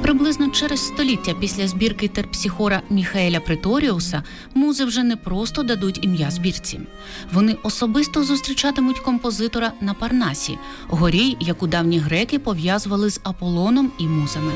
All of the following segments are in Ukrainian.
Приблизно через століття після збірки терпсіхора Міхаеля Преторіуса музи вже не просто дадуть ім'я збірці. Вони особисто зустрічатимуть композитора на Парнасі, горі, яку давні греки пов'язували з Аполлоном і музами.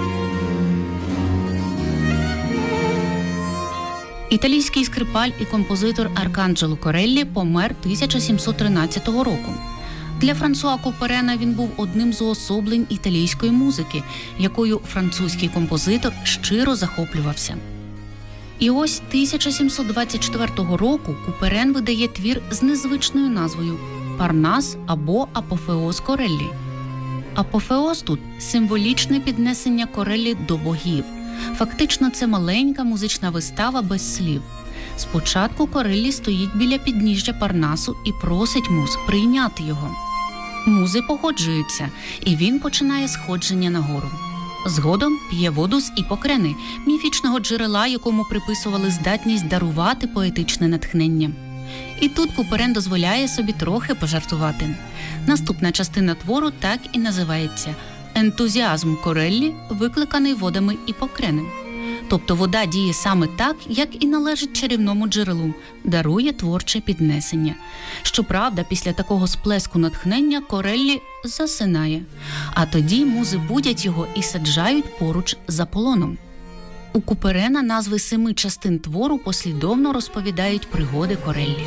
Італійський скрипаль і композитор Арканджело Кореллі помер 1713 року. Для Франсуа Куперена він був одним з уособлень італійської музики, якою французький композитор щиро захоплювався. І ось 1724 року Куперен видає твір з незвичною назвою «Парнас» або «Апофеоз Кореллі». Апофеоз тут – символічне піднесення Кореллі до богів. Фактично, це маленька музична вистава без слів. Спочатку Кореллі стоїть біля підніжжя Парнасу і просить муз прийняти його. Музи погоджуються, і він починає сходження нагору. Згодом п'є воду з Іпокрени, міфічного джерела, якому приписували здатність дарувати поетичне натхнення. І тут Куперен дозволяє собі трохи пожартувати. Наступна частина твору так і називається «Ентузіазм Кореллі, викликаний водами Іпокрени». Тобто вода діє саме так, як і належить чарівному джерелу, дарує творче піднесення. Щоправда, після такого сплеску натхнення Кореллі засинає, а тоді музи будять його і саджають поруч з Аполлоном. У Куперена назви 7 частин твору послідовно розповідають пригоди Кореллі.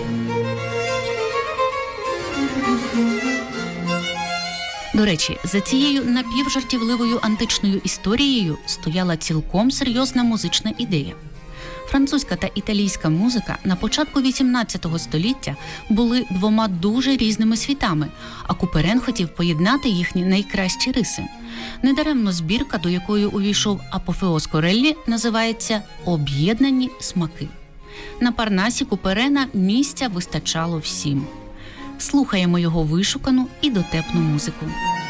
До речі, за цією напівжартівливою античною історією стояла цілком серйозна музична ідея. Французька та італійська музика на початку XVIII століття були двома дуже різними світами, а Куперен хотів поєднати їхні найкращі риси. Недаремно збірка, до якої увійшов Апофеоз Кореллі, називається «Об'єднані смаки». На Парнасі Куперена місця вистачало всім. Слухаємо його вишукану і дотепну музику.